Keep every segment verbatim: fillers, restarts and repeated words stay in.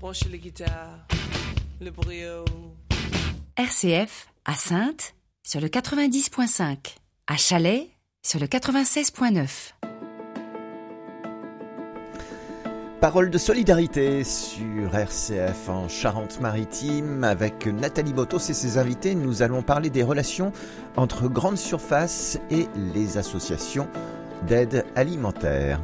branchez les guitares, le brio. R C F à Saintes sur le quatre-vingt-dix virgule cinq, à Chalais sur le quatre-vingt-seize virgule neuf. Parole de solidarité sur R C F en Charente-Maritime avec Nathalie Botos et ses invités. Nous allons parler des relations entre grandes surfaces et les associations d'aide alimentaire.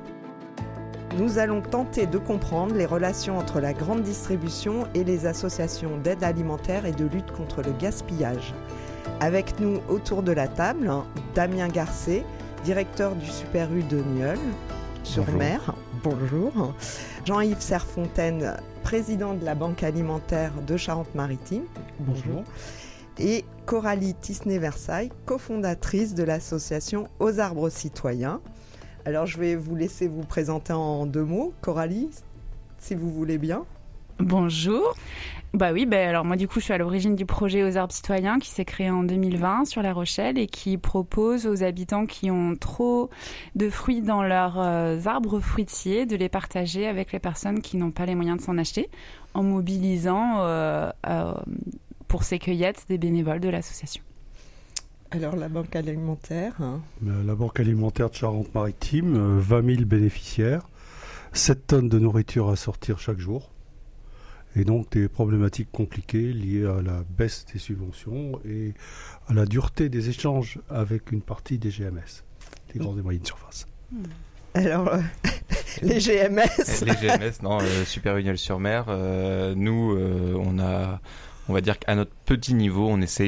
Nous allons tenter de comprendre les relations entre la grande distribution et les associations d'aide alimentaire et de lutte contre le gaspillage. Avec nous autour de la table, Damien Garcet, directeur du Super U de Nieul sur Mer. Bonjour. Jean-Yves Serfontaine, président de la Banque alimentaire de Charente-Maritime. Bonjour. Et Coralie Tisney-Versailles, cofondatrice de l'association Aux Arbres Citoyens. Alors je vais vous laisser vous présenter en deux mots. Coralie, si vous voulez bien. Bonjour. Bah oui, bah alors moi du coup je suis à l'origine du projet Aux Arbres Citoyens qui s'est créé en deux mille vingt sur La Rochelle et qui propose aux habitants qui ont trop de fruits dans leurs euh, arbres fruitiers de les partager avec les personnes qui n'ont pas les moyens de s'en acheter en mobilisant euh, euh, pour ces cueillettes des bénévoles de l'association. Alors la Banque alimentaire hein. La Banque alimentaire de Charente-Maritime, vingt mille bénéficiaires, sept tonnes de nourriture à sortir chaque jour. Et donc des problématiques compliquées liées à la baisse des subventions et à la dureté des échanges avec une partie des G M S, les grandes et moyennes surfaces. Alors, euh, les G M S Les G M S, non, euh, Super U Nieul-sur-Mer, euh, nous, euh, on a... On va dire qu'à notre petit niveau, on essaye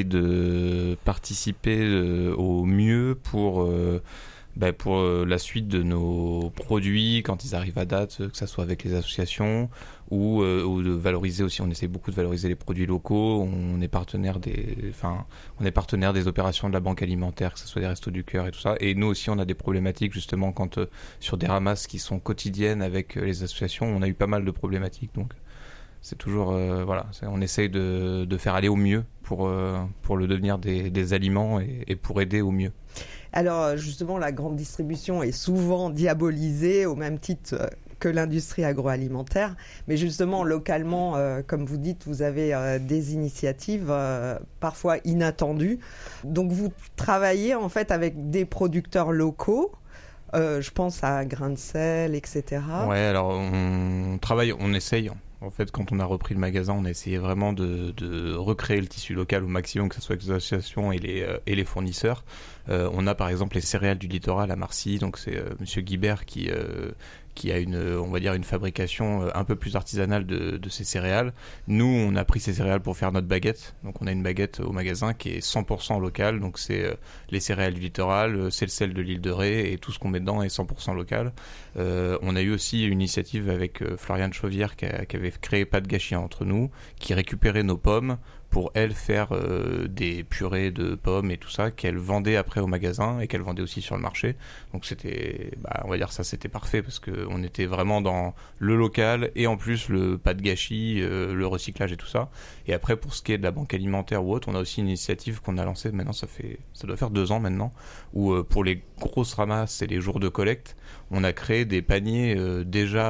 de participer euh, au mieux pour, euh, bah, pour euh, la suite de nos produits quand ils arrivent à date, que ce soit avec les associations ou, euh, ou de valoriser aussi. On essaie beaucoup de valoriser les produits locaux. On est partenaire des, enfin, on est partenaire des opérations de la Banque alimentaire, que ce soit des Restos du Cœur et tout ça. Et nous aussi, on a des problématiques justement quand euh, sur des ramasses qui sont quotidiennes avec euh, les associations. On a eu pas mal de problématiques, donc. C'est toujours, euh, voilà, c'est, on essaye de, de faire aller au mieux pour, euh, pour le devenir des, des aliments et, et pour aider au mieux. Alors justement, la grande distribution est souvent diabolisée au même titre que l'industrie agroalimentaire. Mais justement, localement, euh, comme vous dites, vous avez euh, des initiatives euh, parfois inattendues. Donc vous travaillez en fait avec des producteurs locaux. Euh, je pense à Grain de Sel, et cetera. Ouais, alors on travaille, on essaye. En fait, quand on a repris le magasin, on a essayé vraiment de, de recréer le tissu local au maximum, que ce soit avec les associations et les, euh, et les fournisseurs. Euh, on a par exemple les céréales du littoral à Marcy, donc c'est euh, Monsieur Guibert qui, euh, qui a une, on va dire, une fabrication un peu plus artisanale de, de ces céréales. Nous, on a pris ces céréales pour faire notre baguette. Donc on a une baguette au magasin qui est cent pour cent locale, donc c'est euh, les céréales du littoral, c'est le sel de l'île de Ré et tout ce qu'on met dedans est cent pour cent local. Euh, on a eu aussi une initiative avec euh, Floriane Chauvière qui, a, qui avait créé Pas de gâchis entre nous, qui récupérait nos pommes pour elle faire euh, des purées de pommes et tout ça qu'elle vendait après au magasin et qu'elle vendait aussi sur le marché. Donc c'était, bah, on va dire ça c'était parfait parce qu'on était vraiment dans le local et en plus le pas de gâchis, euh, le recyclage et tout ça. Et après pour ce qui est de la banque alimentaire ou autre, on a aussi une initiative qu'on a lancée maintenant, ça fait, ça doit faire deux ans maintenant, où euh, pour les grosses ramasses et les jours de collecte, on a créé des paniers euh,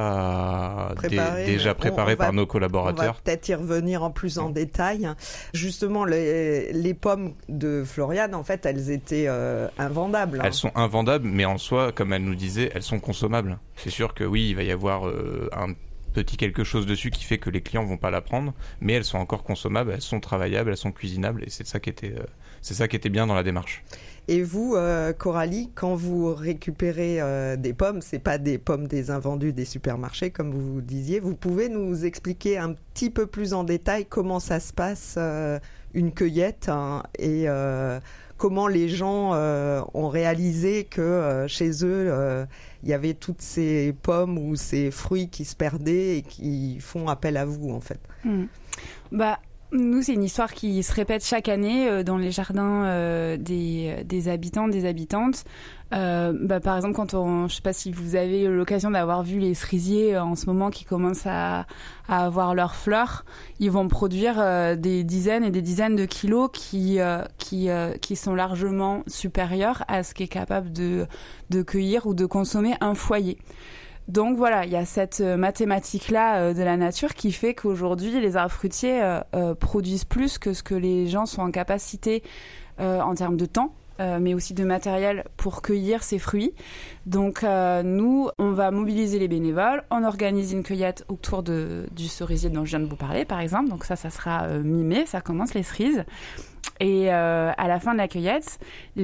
déjà, Préparé, dé, déjà préparés on, on va, par nos collaborateurs. On va peut-être y revenir en plus en détail. Justement, les, les pommes de Floriane, en fait, elles étaient euh, invendables. Hein. Elles sont invendables, mais en soi, comme elle nous disait, elles sont consommables. C'est sûr que oui, il va y avoir euh, un petit quelque chose dessus qui fait que les clients vont pas la prendre, mais elles sont encore consommables, elles sont travaillables, elles sont cuisinables, et c'est ça qui était, euh, c'est ça qui était bien dans la démarche. Et vous, euh, Coralie, quand vous récupérez euh, des pommes, c'est pas des pommes des invendus des supermarchés, comme vous disiez. Vous pouvez nous expliquer un petit peu plus en détail comment ça se passe, euh, une cueillette, hein, et euh, comment les gens euh, ont réalisé que euh, chez eux, euh, il y avait toutes ces pommes ou ces fruits qui se perdaient et qui font appel à vous, en fait. Mmh. Bah... Nous, c'est une histoire qui se répète chaque année euh, dans les jardins euh, des, des habitants, des habitantes. Euh, bah, par exemple, quand on, je ne sais pas si vous avez eu l'occasion d'avoir vu les cerisiers euh, en ce moment qui commencent à, à avoir leurs fleurs, ils vont produire euh, des dizaines et des dizaines de kilos qui, euh, qui, euh, qui sont largement supérieurs à ce qu'est capable de, de cueillir ou de consommer un foyer. Donc voilà, il y a cette euh, mathématique-là euh, de la nature qui fait qu'aujourd'hui, les arbres fruitiers euh, euh, produisent plus que ce que les gens sont en capacité euh, en termes de temps. Euh, mais aussi de matériel pour cueillir ces fruits. Donc euh, nous, on va mobiliser les bénévoles, on organise une cueillette autour de, du cerisier dont je viens de vous parler, par exemple. Donc ça, ça sera euh, mi-mai, ça commence les cerises. Et euh, à la fin de la cueillette,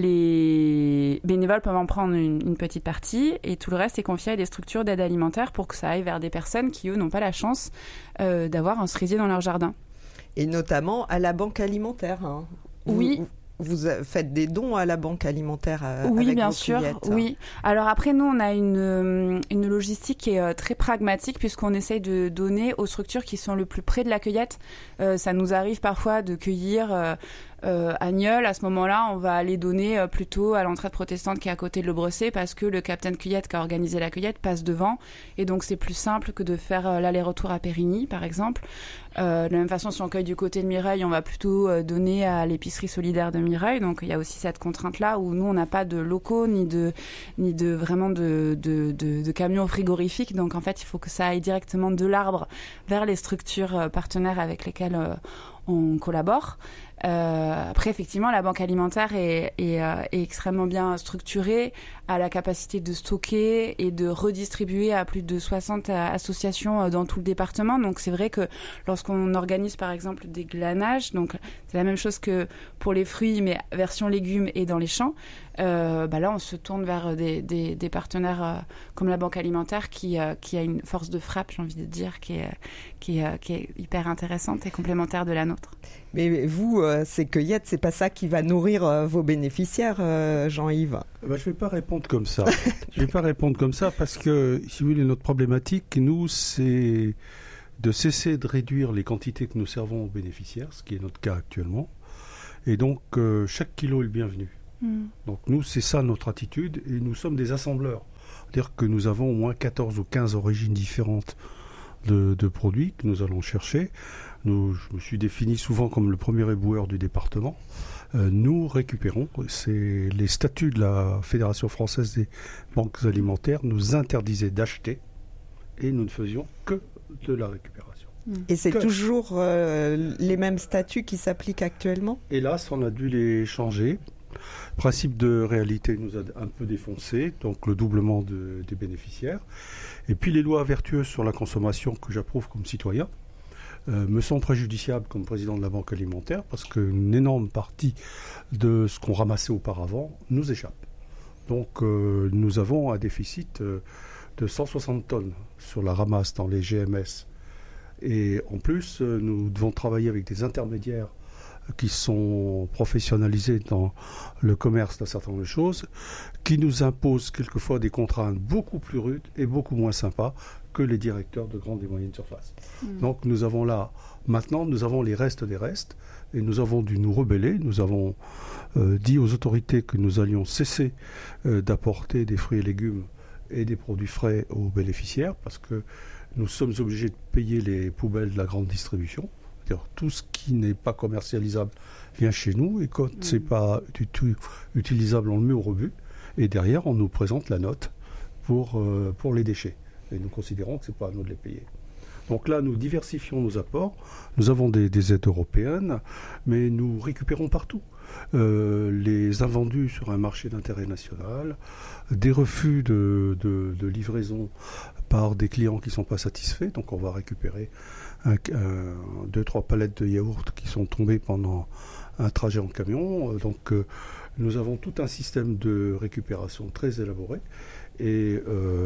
les bénévoles peuvent en prendre une, une petite partie et tout le reste est confié à des structures d'aide alimentaire pour que ça aille vers des personnes qui, eux, n'ont pas la chance euh, d'avoir un cerisier dans leur jardin. Et notamment à la banque alimentaire. Hein. Vous, Oui. Vous faites des dons à la banque alimentaire euh, Oui, avec bien vos sûr. cueillettes. Oui. Alors après, nous, on a une, une logistique qui est euh, très pragmatique puisqu'on essaye de donner aux structures qui sont le plus près de la cueillette. Euh, ça nous arrive parfois de cueillir euh, euh, à Nieul. À ce moment-là, on va aller donner euh, plutôt à l'entraide protestante qui est à côté de Le Bresset parce que le capitaine cueillette qui a organisé la cueillette passe devant. Et donc, c'est plus simple que de faire euh, l'aller-retour à Périgny, par exemple. Euh, de la même façon, si on cueille du côté de Mireille, on va plutôt euh, donner à l'épicerie solidaire de Mireille. Donc, il y a aussi cette contrainte-là où nous, on n'a pas de locaux ni de, ni de vraiment de, de, de, de camions frigorifiques. Donc, en fait, il faut que ça aille directement de l'arbre vers les structures euh, partenaires avec lesquelles euh, on collabore. Euh, après, effectivement, la banque alimentaire est, est, euh, est extrêmement bien structurée, a la capacité de stocker et de redistribuer à plus de soixante associations dans tout le département. Donc, c'est vrai que lorsqu'on organise, par exemple, des glanages, donc c'est la même chose que pour les fruits, mais version légumes et dans les champs, euh, bah là, on se tourne vers des, des, des partenaires euh, comme la banque alimentaire qui, euh, qui a une force de frappe, j'ai envie de dire, qui est, qui est, qui est hyper intéressante et complémentaire de la nôtre. Mais vous, euh, ces cueillettes, c'est pas ça qui va nourrir euh, vos bénéficiaires, euh, Jean-Yves? Ben, je ne vais pas répondre comme ça. Je ne vais pas répondre comme ça parce que, si vous voulez, notre problématique, nous, c'est de cesser de réduire les quantités que nous servons aux bénéficiaires, ce qui est notre cas actuellement. Et donc, euh, chaque kilo est le bienvenu. Mmh. Donc, nous, c'est ça notre attitude et nous sommes des assembleurs. C'est-à-dire que nous avons au moins quatorze ou quinze origines différentes de, de produits que nous allons chercher. Nous, je me suis défini souvent comme le premier éboueur du département. Euh, nous récupérons, c'est les statuts de la Fédération française des banques alimentaires nous interdisaient d'acheter et nous ne faisions que de la récupération. Et c'est que... toujours euh, les mêmes statuts qui s'appliquent actuellement? Hélas, on a dû les changer. Le principe de réalité nous a un peu défoncé, donc le doublement de, des bénéficiaires. Et puis les lois vertueuses sur la consommation que j'approuve comme citoyen Euh, me sont préjudiciables comme président de la banque alimentaire parce qu'une énorme partie de ce qu'on ramassait auparavant nous échappe. Donc euh, nous avons un déficit euh, de cent soixante tonnes sur la ramasse dans les G M S. Et en plus, euh, nous devons travailler avec des intermédiaires qui sont professionnalisés dans le commerce d'un certain nombre de choses, qui nous imposent quelquefois des contraintes beaucoup plus rudes et beaucoup moins sympas que les directeurs de grandes et moyennes surfaces. Mmh. Donc nous avons là, maintenant, nous avons les restes des restes, et nous avons dû nous rebeller. Nous avons euh, dit aux autorités que nous allions cesser euh, d'apporter des fruits et légumes et des produits frais aux bénéficiaires, parce que nous sommes obligés de payer les poubelles de la grande distribution. C'est-à-dire, tout ce qui n'est pas commercialisable vient chez nous, et quand mmh. c'est pas du tout utilisable, on le met au rebut, et derrière, on nous présente la note pour, euh, pour les déchets. Et nous considérons que ce n'est pas à nous de les payer. Donc là, nous diversifions nos apports. Nous avons des, des aides européennes, mais nous récupérons partout. Euh, les invendus sur un marché d'intérêt national, des refus de, de, de livraison par des clients qui ne sont pas satisfaits. Donc on va récupérer un, un, deux, trois palettes de yaourt qui sont tombées pendant un trajet en camion. Donc euh, nous avons tout un système de récupération très élaboré. Et euh,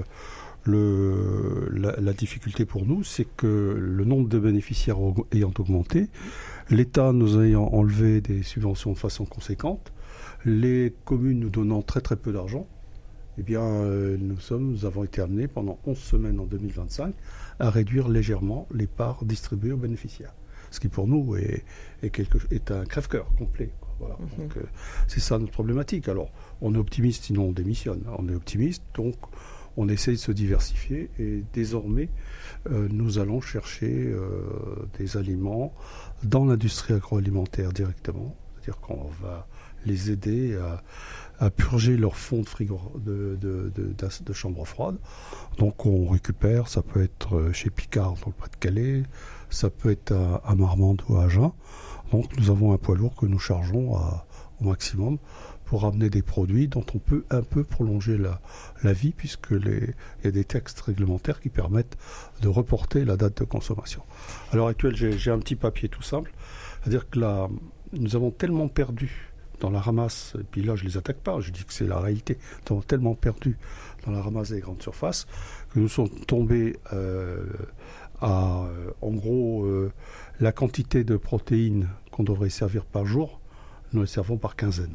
Le, la, la difficulté pour nous, c'est que le nombre de bénéficiaires ayant augmenté, l'État nous ayant enlevé des subventions de façon conséquente, les communes nous donnant très très peu d'argent, eh bien, euh, nous, sommes, nous avons été amenés pendant onze semaines en deux mille vingt-cinq à réduire légèrement les parts distribuées aux bénéficiaires. Ce qui pour nous est, est, quelque, est un crève-cœur complet. Quoi. Voilà. Mm-hmm. Donc, euh, c'est ça notre problématique. Alors, on est optimiste, sinon on démissionne. On est optimiste, donc on essaie de se diversifier et désormais, euh, nous allons chercher euh, des aliments dans l'industrie agroalimentaire directement. C'est-à-dire qu'on va les aider à, à purger leur fond de, frigo, de, de, de, de, de chambre froide. Donc on récupère, ça peut être chez Picard dans le Pas-de-Calais, ça peut être à, à Marmande ou à Agen. Donc nous avons un poids lourd que nous chargeons à, au maximum pour amener des produits dont on peut un peu prolonger la, la vie, puisque les, il y a des textes réglementaires qui permettent de reporter la date de consommation. À l'heure actuelle, j'ai, j'ai un petit papier tout simple, c'est-à-dire que là, nous avons tellement perdu dans la ramasse, et puis là je ne les attaque pas, je dis que c'est la réalité, nous avons tellement perdu dans la ramasse des grandes surfaces que nous sommes tombés euh, à, euh, en gros, euh, la quantité de protéines qu'on devrait servir par jour, nous les servons par quinzaine.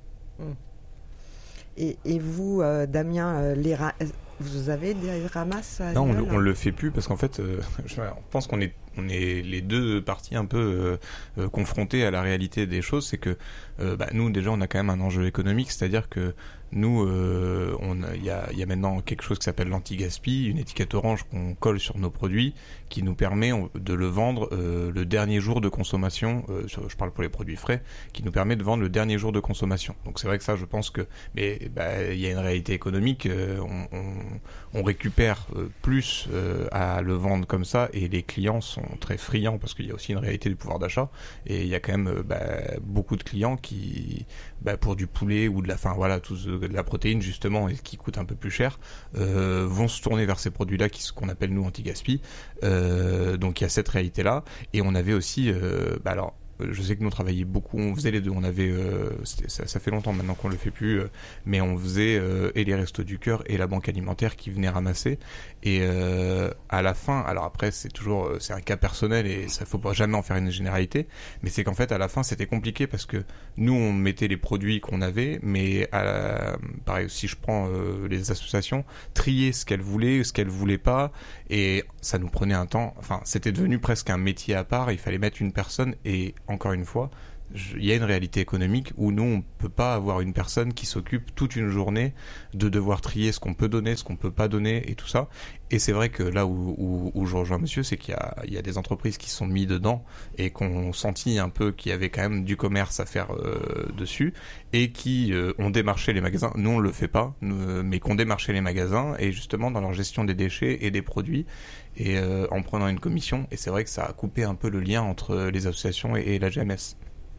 Et, et vous, euh, Damien, euh, les ra- vous avez des ramasses à Non, on ne le fait plus parce qu'en fait, euh, je pense qu'on est, on est les deux parties un peu euh, euh, confrontées à la réalité des choses. C'est que euh, bah, nous, déjà, on a quand même un enjeu économique, c'est-à-dire que nous, euh, il y a, y a maintenant quelque chose qui s'appelle l'anti-gaspi, une étiquette orange qu'on colle sur nos produits qui nous permet de le vendre euh, le dernier jour de consommation, euh, sur, je parle pour les produits frais, qui nous permet de vendre le dernier jour de consommation. Donc c'est vrai que ça, je pense que, mais bah, y a une réalité économique, euh, on, on, on récupère euh, plus euh, à le vendre comme ça, et les clients sont très friands parce qu'il y a aussi une réalité du pouvoir d'achat, et il y a quand même euh, bah, beaucoup de clients qui, bah, pour du poulet ou de la, enfin voilà, tout ce, de la protéine justement, et qui coûte un peu plus cher, euh, vont se tourner vers ces produits-là qui, ce qu'on appelle nous anti-gaspi. Euh, donc il y a cette réalité-là, et on avait aussi, euh, bah alors. Je sais que nous on travaillait beaucoup, on faisait les deux, on avait, euh, ça, ça fait longtemps maintenant qu'on le fait plus, euh, mais on faisait euh, et les Restos du Cœur et la banque alimentaire qui venaient ramasser, et euh, à la fin, alors après c'est toujours, c'est un cas personnel et ça faut pas jamais en faire une généralité, mais c'est qu'en fait à la fin c'était compliqué parce que nous on mettait les produits qu'on avait, mais à la, pareil si je prends euh, les associations, trier ce qu'elles voulaient, ce qu'elles voulaient pas, et ça nous prenait un temps, enfin c'était devenu presque un métier à part, il fallait mettre une personne, et encore une fois, il y a une réalité économique où nous, on ne peut pas avoir une personne qui s'occupe toute une journée de devoir trier ce qu'on peut donner, ce qu'on ne peut pas donner et tout ça. Et c'est vrai que là où, où, où je rejoins monsieur, c'est qu'il y a, il y a des entreprises qui se sont mis dedans et qu'on sentit un peu qu'il y avait quand même du commerce à faire euh, dessus, et qui euh, ont démarché les magasins. Nous, on ne le fait pas, nous, mais qu'on démarché les magasins, et justement dans leur gestion des déchets et des produits, et euh, en prenant une commission. Et c'est vrai que ça a coupé un peu le lien entre les associations et, et la G M S.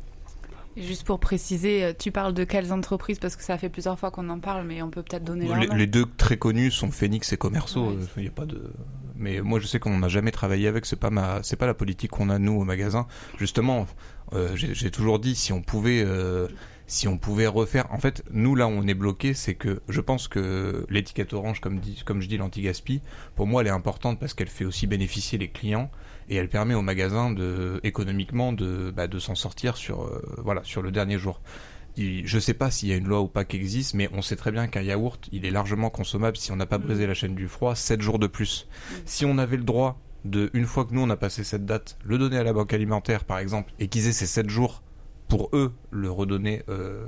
Et juste pour préciser, tu parles de quelles entreprises, parce que ça fait plusieurs fois qu'on en parle, mais on peut peut-être donner leur les, nom. Les deux très connus sont Phoenix et Commerceau. Ouais. Il euh, y a pas de. Mais moi, je sais qu'on n'a jamais travaillé avec. C'est pas ma, c'est pas la politique qu'on a nous au magasin. Justement, euh, j'ai, j'ai toujours dit, si on pouvait. Euh, Si on pouvait refaire, en fait, nous là où on est bloqué, c'est que je pense que l'étiquette orange, comme dit, comme je dis, l'anti-gaspi, pour moi, elle est importante parce qu'elle fait aussi bénéficier les clients, et elle permet aux magasins de, économiquement, de, bah, de s'en sortir sur, euh, voilà, sur le dernier jour. Il, je sais pas s'il y a une loi ou pas qui existe, mais on sait très bien qu'un yaourt, il est largement consommable si on n'a pas brisé la chaîne du froid, sept jours de plus. Si on avait le droit de, une fois que nous on a passé cette date, le donner à la banque alimentaire, par exemple, et qu'ils aient ces sept jours pour eux le redonner euh,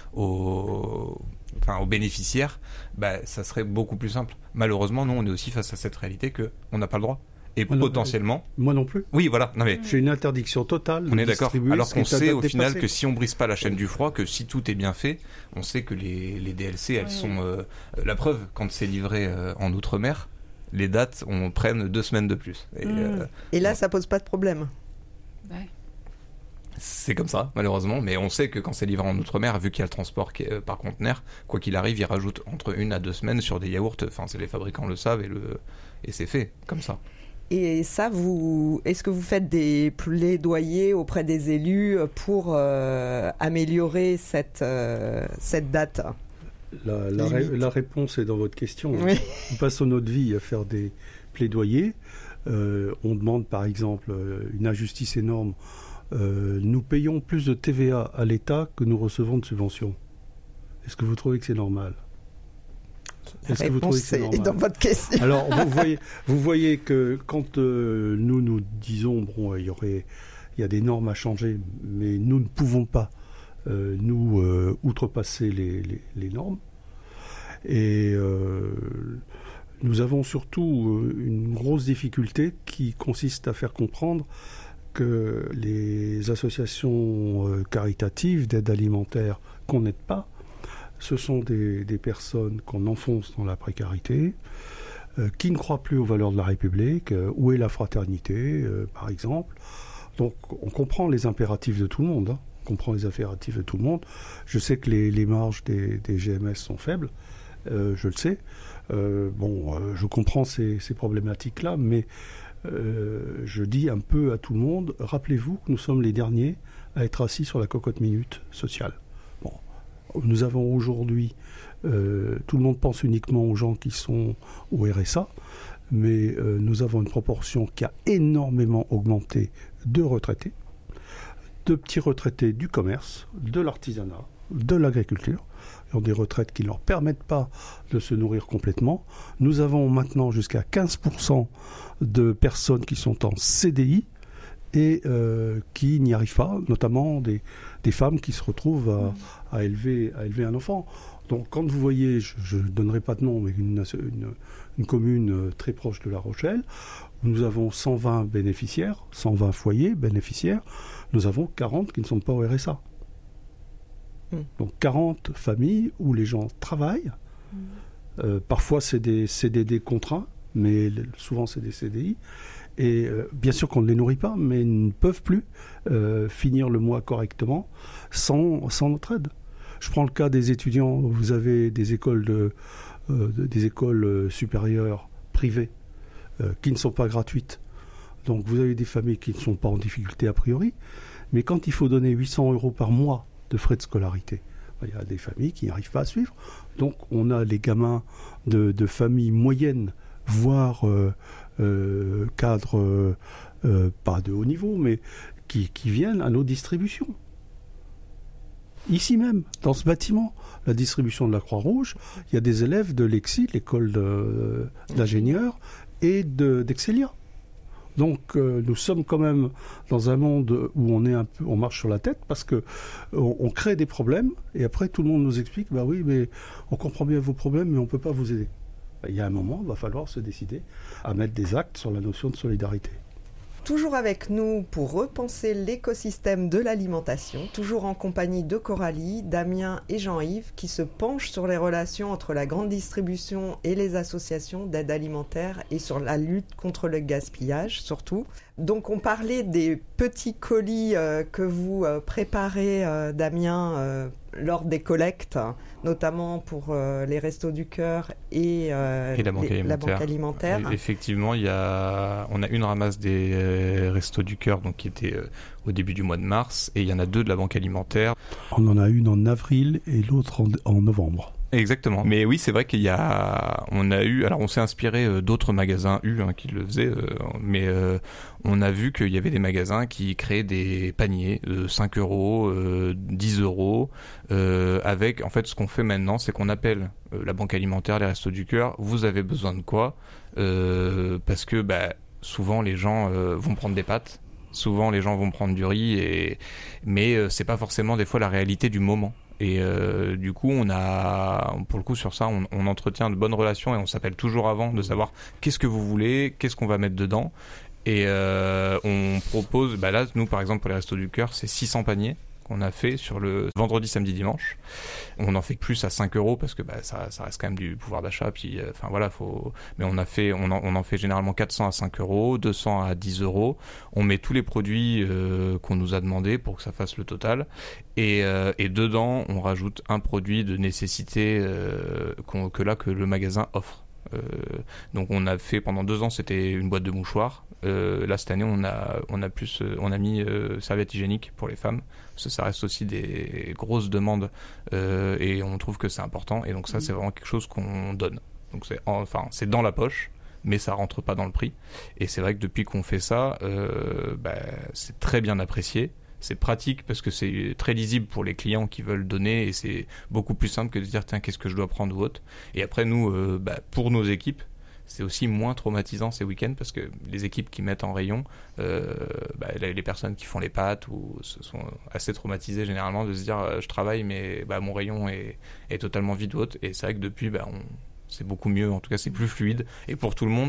aux, enfin, aux bénéficiaires, bah, ça serait beaucoup plus simple. Malheureusement, nous, on est aussi face à cette réalité qu'on n'a pas le droit. Et moi potentiellement... Non, moi non plus. Oui, voilà. Non, mais... J'ai une interdiction totale. On est d'accord. Alors qu'on sait au dépassé. final que si on brise pas la chaîne du froid, que si tout est bien fait, on sait que les, les D L C, elles oui. sont... Euh, la preuve, quand c'est livré euh, en Outre-mer, les dates, on prenne deux semaines de plus. Et, mmh. euh, Et là, ouais. ça pose pas de problème. Ouais. C'est comme ça, malheureusement, mais on sait que quand c'est livré en Outre-mer, vu qu'il y a le transport qui est, euh, par conteneur, quoi qu'il arrive, ils rajoutent entre une à deux semaines sur des yaourts. Enfin, c'est les fabricants le savent, et, le... et c'est fait comme ça. Et ça, vous, est-ce que vous faites des plaidoyers auprès des élus pour euh, améliorer cette, euh, cette date ? La, la, ré, la réponse est dans votre question. Oui. On passe notre vie à faire des plaidoyers. Euh, on demande par exemple une injustice énorme. Euh, nous payons plus de T V A à l'État que nous recevons de subventions. Est-ce que vous trouvez que c'est normal ? La Est-ce que vous trouvez que c'est normal ? dans votre question. Alors, vous voyez, vous voyez que quand euh, nous nous disons, bon, il y aurait, il y a des normes à changer, mais nous ne pouvons pas euh, nous euh, outrepasser les, les, les normes. Et euh, nous avons surtout euh, une grosse difficulté qui consiste à faire comprendre que les associations euh, caritatives d'aide alimentaire qu'on n'aide pas, ce sont des, des personnes qu'on enfonce dans la précarité, euh, qui ne croient plus aux valeurs de la République. Euh, où est la fraternité, euh, par exemple. Donc on comprend les impératifs de tout le monde. Hein. On comprend les impératifs de tout le monde. Je sais que les, les marges des, des G M S sont faibles, euh, je le sais. Euh, bon, euh, je comprends ces, ces problématiques-là, mais euh, je dis un peu à tout le monde, rappelez-vous que nous sommes les derniers à être assis sur la cocotte minute sociale. Bon, nous avons aujourd'hui, euh, tout le monde pense uniquement aux gens qui sont au R S A, mais euh, nous avons une proportion qui a énormément augmenté de retraités, de petits retraités du commerce, de l'artisanat, de l'agriculture, qui ont des retraites qui ne leur permettent pas de se nourrir complètement. Nous avons maintenant jusqu'à quinze pour cent de personnes qui sont en C D I et euh, qui n'y arrivent pas, notamment des, des femmes qui se retrouvent à, à, élever, à élever un enfant. Donc quand vous voyez, je ne donnerai pas de nom, mais une, une, une commune très proche de La Rochelle, où nous avons cent vingt bénéficiaires, cent vingt foyers bénéficiaires, nous avons quarante qui ne sont pas au R S A. Mmh. Donc quarante familles où les gens travaillent. Mmh. Euh, parfois c'est des C D D contraints, mais souvent c'est des C D I. Et euh, bien sûr qu'on ne les nourrit pas, mais ils ne peuvent plus euh, finir le mois correctement sans, sans notre aide. Je prends le cas des étudiants. Vous avez des écoles, de, euh, des écoles supérieures privées euh, qui ne sont pas gratuites. Donc vous avez des familles qui ne sont pas en difficulté a priori, mais quand il faut donner huit cents euros par mois de frais de scolarité, il y a des familles qui n'arrivent pas à suivre. Donc on a les gamins de, de familles moyennes, voire euh, euh, cadres, euh, euh, pas de haut niveau, mais qui, qui viennent à nos distributions. Ici même, dans ce bâtiment, la distribution de la Croix-Rouge, il y a des élèves de l'E X I, l'école de, d'ingénieurs, et de, d'Excelia. Donc euh, nous sommes quand même dans un monde où on est un peu, on marche sur la tête parce que on, on crée des problèmes et après tout le monde nous explique bah oui mais on comprend bien vos problèmes mais on peut pas vous aider. Il y a un moment, il va falloir se décider à mettre des actes sur la notion de solidarité. Toujours avec nous pour repenser l'écosystème de l'alimentation, toujours en compagnie de Coralie, Damien et Jean-Yves qui se penchent sur les relations entre la grande distribution et les associations d'aide alimentaire et sur la lutte contre le gaspillage surtout. Donc on parlait des petits colis euh, que vous euh, préparez, euh, Damien, euh, lors des collectes, notamment pour euh, les Restos du Cœur et, euh, et la, banque les, la banque alimentaire. Et effectivement, il y a, on a une ramasse des euh, Restos du Cœur donc, qui était euh, au début du mois de mars, et il y en a deux de la banque alimentaire. On en a une en avril et l'autre en, en novembre. Exactement. Mais oui, c'est vrai qu'il y a, on a eu, alors on s'est inspiré euh, d'autres magasins U hein, qui le faisaient, euh, mais euh, on a vu qu'il y avait des magasins qui créaient des paniers de cinq euros, euh, dix euros, euh, avec, en fait, ce qu'on fait maintenant, c'est qu'on appelle euh, la banque alimentaire, les Restos du Cœur, vous avez besoin de quoi euh, parce que, bah, souvent les gens euh, vont prendre des pâtes. Souvent, les gens vont prendre du riz, et... mais euh, c'est pas forcément des fois la réalité du moment. Et euh, du coup, on a, pour le coup, sur ça, on, on entretient de bonnes relations et on s'appelle toujours avant de savoir qu'est-ce que vous voulez, qu'est-ce qu'on va mettre dedans. Et euh, on propose, bah là, nous, par exemple, pour les Restos du Cœur, c'est six cents paniers qu'on a fait sur le vendredi, samedi, dimanche. On en fait plus à cinq euros parce que bah, ça, ça reste quand même du pouvoir d'achat. Puis, enfin euh, voilà, faut. Mais on a fait, on en, on en fait généralement quatre cents à cinq euros, deux cents à dix euros. On met tous les produits euh, qu'on nous a demandé pour que ça fasse le total. Et, euh, et dedans, on rajoute un produit de nécessité euh, qu'on, que là que le magasin offre. Euh, donc on a fait pendant deux ans, c'était une boîte de mouchoirs. Euh, là cette année, on a on a plus, on a mis euh, serviettes hygiéniques pour les femmes. Parce que ça reste aussi des grosses demandes euh, et on trouve que c'est important. Et donc ça, c'est vraiment quelque chose qu'on donne. Donc c'est enfin c'est dans la poche, mais ça rentre pas dans le prix. Et c'est vrai que depuis qu'on fait ça, euh, bah, c'est très bien apprécié. C'est pratique parce que c'est très lisible pour les clients qui veulent donner et c'est beaucoup plus simple que de dire tiens qu'est-ce que je dois prendre ou autre. Et après nous, euh, bah, pour nos équipes, c'est aussi moins traumatisant ces week-ends parce que les équipes qui mettent en rayon, euh, bah, les personnes qui font les pâtes ou se sont assez traumatisées généralement de se dire euh, je travaille mais bah, mon rayon est, est totalement vide ou autre. Et c'est vrai que depuis, bah, on, c'est beaucoup mieux, en tout cas c'est plus fluide et pour tout le monde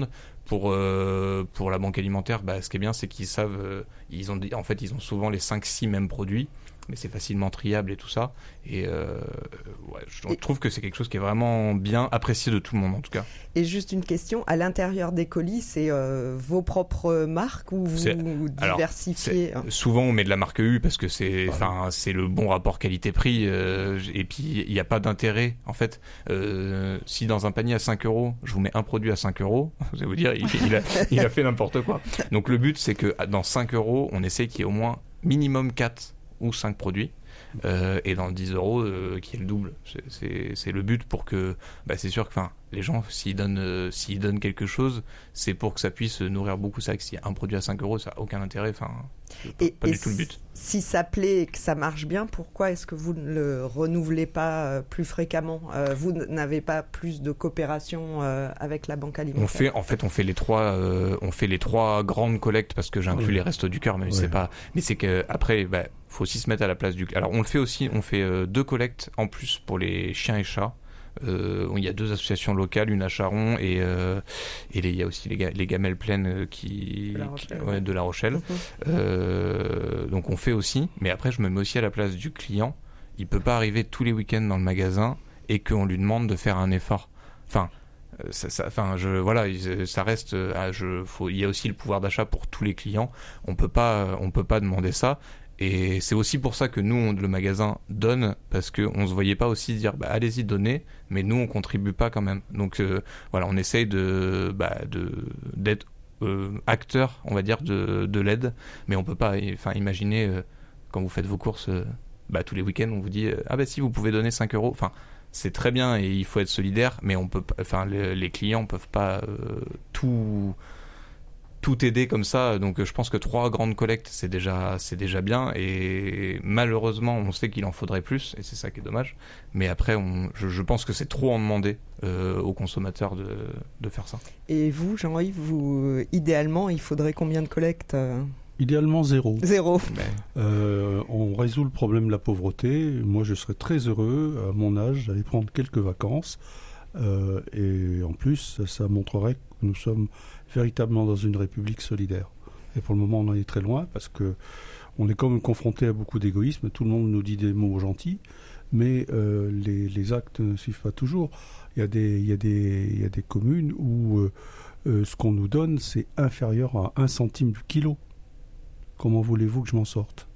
pour euh, pour la banque alimentaire, bah, ce qui est bien, c'est qu'ils savent, euh, ils ont des, en fait, ils ont souvent les cinq six mêmes produits, mais c'est facilement triable et tout ça. Et euh, ouais, je et... trouve que c'est quelque chose qui est vraiment bien apprécié de tout le monde, en tout cas. Et juste une question, à l'intérieur des colis, c'est euh, vos propres marques ou vous c'est... diversifiez? Alors, souvent, on met de la marque U parce que c'est, enfin, c'est le bon rapport qualité-prix. Euh, et puis, il n'y a pas d'intérêt. En fait, euh, si dans un panier à cinq euros, je vous mets un produit à cinq euros, vous allez vous dire, il, il, a, il a fait n'importe quoi. Donc, le but, c'est que dans cinq euros, on essaie qu'il y ait au moins minimum quatre ou cinq produits. Euh, et dans le dix euros euh, qui est le double, c'est, c'est, c'est le but pour que, bah, c'est sûr que les gens, s'ils donnent, euh, s'ils donnent quelque chose, c'est pour que ça puisse nourrir beaucoup. C'est vrai que s'il y a un produit à cinq euros, ça n'a aucun intérêt, enfin, c'est pas, pas du tout le but. Si ça plaît et que ça marche bien, pourquoi est-ce que vous ne le renouvelez pas euh, plus fréquemment? euh, Vous n'avez pas plus de coopération euh, avec la banque alimentaire? On fait, en fait, on fait les trois, euh, on fait les trois grandes collectes parce que j'inclus oui. les Restos du Cœur, mais oui. c'est pas, mais c'est que après, bah, faut aussi se mettre à la place du. Alors on le fait aussi, on fait euh, deux collectes en plus pour les chiens et chats. Euh, il y a deux associations locales, une à Charon et euh, et il y a aussi les, ga- les gamelles pleines qui de La Rochelle. Qui, ouais, de La Rochelle. Mm-hmm. Euh, donc on fait aussi, mais après je me mets aussi à la place du client. Il peut pas arriver tous les week-ends dans le magasin et qu'on lui demande de faire un effort. Enfin. Ça, ça, enfin, je, voilà, ça reste. Je, faut, il y a aussi le pouvoir d'achat pour tous les clients. On peut pas, on peut pas demander ça. Et c'est aussi pour ça que nous, on, le magasin donne, parce qu'on se voyait pas aussi dire, bah, allez-y, donnez, mais nous, on contribue pas quand même. Donc euh, voilà, on essaye de, bah, de, d'être euh, acteur, on va dire, de, de l'aide, mais on peut pas, enfin, imaginer euh, quand vous faites vos courses, euh, bah, tous les week-ends, on vous dit, euh, ah bah si, vous pouvez donner cinq euros. Enfin, c'est très bien et il faut être solidaire, mais on peut, enfin, les, les clients peuvent pas euh, tout. tout aider comme ça, donc je pense que trois grandes collectes c'est déjà, c'est déjà bien, et malheureusement on sait qu'il en faudrait plus, et c'est ça qui est dommage, mais après on, je, je pense que c'est trop en demander euh, aux consommateurs de, de faire ça. Et vous Jean-Yves, vous, idéalement il faudrait combien de collectes? Idéalement zéro. Zéro. Euh, on résout le problème de la pauvreté. Moi je serais très heureux à mon âge d'aller prendre quelques vacances, euh, et en plus ça montrerait que nous sommes véritablement dans une république solidaire. Et pour le moment, on en est très loin parce que on est quand même confronté à beaucoup d'égoïsme. Tout le monde nous dit des mots gentils, mais euh, les, les actes ne suivent pas toujours. Il y a des, il y a des, il y a des communes où euh, euh, ce qu'on nous donne, c'est inférieur à un centime du kilo. Comment voulez-vous que je m'en sorte?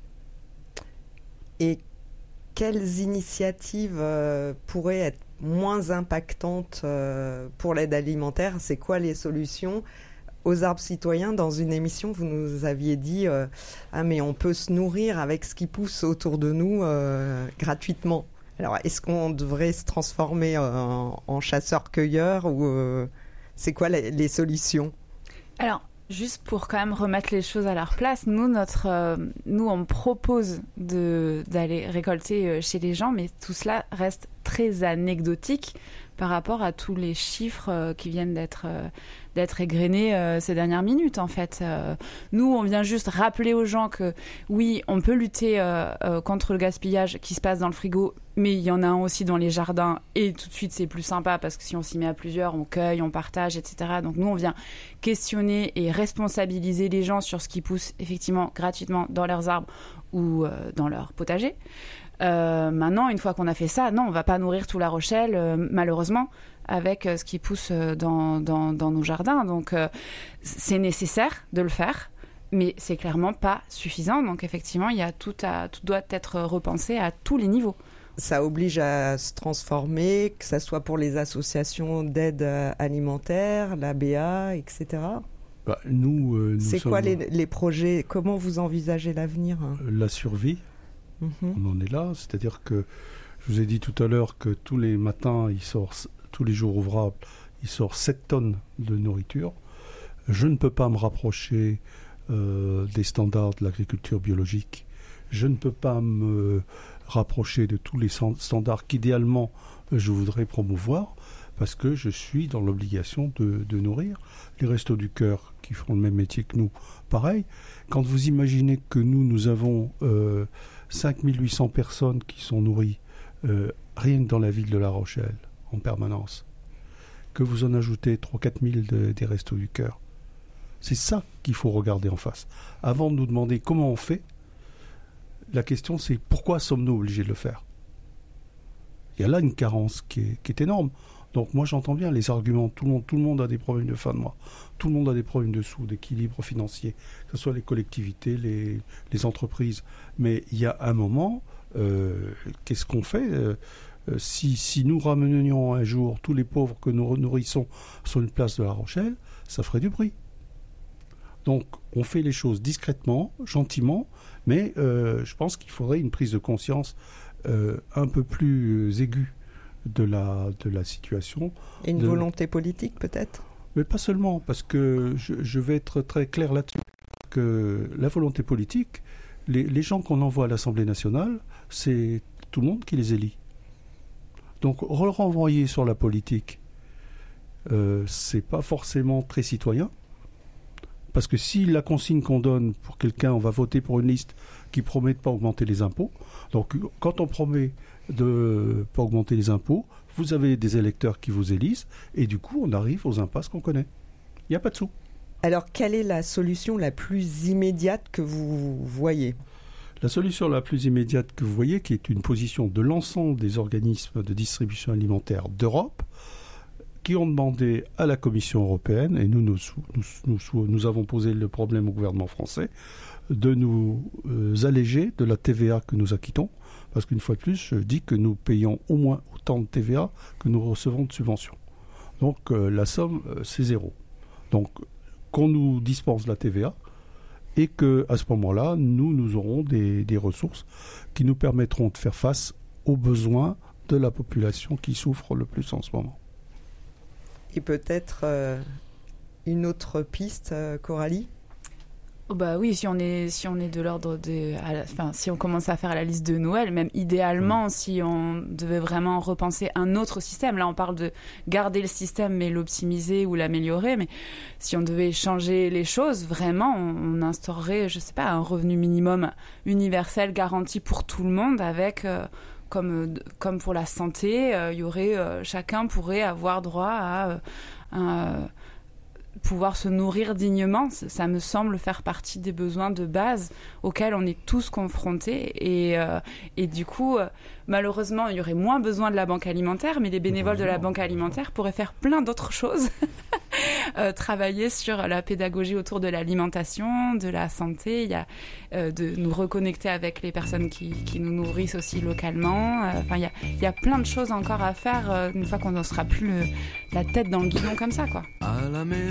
Et quelles initiatives euh, pourraient être moins impactantes euh, pour l'aide alimentaire? C'est quoi les solutions? Aux Arbres Citoyens, dans une émission, vous nous aviez dit euh, ah mais on peut se nourrir avec ce qui pousse autour de nous euh, gratuitement. Alors est-ce qu'on devrait se transformer en, en chasseurs-cueilleurs ou euh, c'est quoi les, les solutions? Alors juste pour quand même remettre les choses à leur place, nous, notre, euh, nous on propose de, d'aller récolter chez les gens, mais tout cela reste très anecdotique par rapport à tous les chiffres euh, qui viennent d'être, euh, d'être égrenés euh, ces dernières minutes, en fait. Euh, nous, on vient juste rappeler aux gens que, oui, on peut lutter euh, euh, contre le gaspillage qui se passe dans le frigo, mais il y en a un aussi dans les jardins, et tout de suite, c'est plus sympa, parce que si on s'y met à plusieurs, on cueille, on partage, et cetera. Donc nous, on vient questionner et responsabiliser les gens sur ce qui pousse, effectivement, gratuitement dans leurs arbres ou euh, dans leur potager. Euh, maintenant, une fois qu'on a fait ça, non, on ne va pas nourrir tout La Rochelle, euh, malheureusement, avec euh, ce qui pousse dans, dans, dans nos jardins. Donc, euh, c'est nécessaire de le faire, mais c'est clairement pas suffisant. Donc, effectivement, il y a tout, à, tout doit être repensé à tous les niveaux. Ça oblige à se transformer, que ce soit pour les associations d'aide alimentaire, l'A B A, et cetera. Bah, nous, euh, nous c'est sommes... quoi les, les projets? Comment vous envisagez l'avenir? La survie. Mmh. On en est là, c'est-à-dire que je vous ai dit tout à l'heure que tous les matins, il sort, tous les jours ouvrables, il sort sept tonnes de nourriture. Je ne peux pas me rapprocher euh, des standards de l'agriculture biologique. Je ne peux pas me rapprocher de tous les standards qu'idéalement je voudrais promouvoir parce que je suis dans l'obligation de, de nourrir. Les Restos du Cœur qui font le même métier que nous, pareil. Quand vous imaginez que nous, nous avons euh, cinq mille huit cents personnes qui sont nourries euh, rien que dans la ville de La Rochelle en permanence, que vous en ajoutez trois à quatre mille de, des Restos du Cœur. C'est ça qu'il faut regarder en face. Avant de nous demander comment on fait, la question c'est pourquoi sommes-nous obligés de le faire ? Il y a là une carence qui est, qui est énorme. Donc moi j'entends bien les arguments, tout le monde, tout le monde a des problèmes de fin de mois, tout le monde a des problèmes de sous, d'équilibre financier, que ce soit les collectivités, les, les entreprises. Mais il y a un moment, euh, qu'est-ce qu'on fait euh, si, si nous ramenions un jour tous les pauvres que nous nourrissons sur une place de La Rochelle, ça ferait du bruit. Donc on fait les choses discrètement, gentiment, mais euh, je pense qu'il faudrait une prise de conscience euh, un peu plus aiguë de la, de la situation. Et une de... volonté politique peut-être ? Mais pas seulement, parce que je, je vais être très clair là-dessus, que la volonté politique, les, les gens qu'on envoie à l'Assemblée nationale, c'est tout le monde qui les élit. Donc renvoyer sur la politique, euh, c'est pas forcément très citoyen. Parce que si la consigne qu'on donne pour quelqu'un, on va voter pour une liste qui promet de ne pas augmenter les impôts. Donc quand on promet de ne pas augmenter les impôts, vous avez des électeurs qui vous élisent et du coup on arrive aux impasses qu'on connaît. Il n'y a pas de sous. Alors quelle est la solution la plus immédiate que vous voyez ? La solution la plus immédiate que vous voyez, qui est une position de l'ensemble des organismes de distribution alimentaire d'Europe, qui ont demandé à la Commission européenne, et nous nous, nous, nous, nous avons posé le problème au gouvernement français, de nous euh, alléger de la T V A que nous acquittons, parce qu'une fois de plus, je dis que nous payons au moins autant de T V A que nous recevons de subventions. Donc euh, la somme, euh, c'est zéro. Donc qu'on nous dispense la T V A, et qu'à ce moment-là, nous, nous aurons des, des ressources qui nous permettront de faire face aux besoins de la population qui souffre le plus en ce moment. Et peut-être euh, une autre piste, euh, Coralie ? Oh bah oui, si on est, si on est de l'ordre de... À la, enfin, si on commence à faire la liste de Noël, même idéalement, mmh. si on devait vraiment repenser un autre système, là on parle de garder le système mais l'optimiser ou l'améliorer, mais si on devait changer les choses, vraiment, on, on instaurerait, je sais pas, un revenu minimum universel garanti pour tout le monde avec... Euh, Comme, comme pour la santé, euh, y aurait, euh, chacun pourrait avoir droit à euh, un, pouvoir se nourrir dignement. Ça, ça me semble faire partie des besoins de base auxquels on est tous confrontés. Et, euh, et du coup, euh, malheureusement, il y aurait moins besoin de la banque alimentaire, mais les bénévoles de la banque alimentaire pourraient faire plein d'autres choses. euh, travailler sur la pédagogie autour de l'alimentation, de la santé, il y a euh, de nous reconnecter avec les personnes qui, qui nous nourrissent aussi localement. Enfin, euh, il y a, il y a plein de choses encore à faire euh, une fois qu'on n'en sera plus le, la tête dans le guidon comme ça, quoi. À la maison.